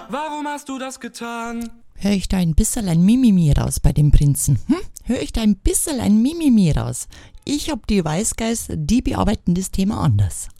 Warum hast du das getan? Hör ich da ein bisschen ein Mimimi raus bei dem Prinzen? Hör ich da ein bisschen ein Mimimi raus? Ich hab die Weißgeist, die bearbeiten das Thema anders.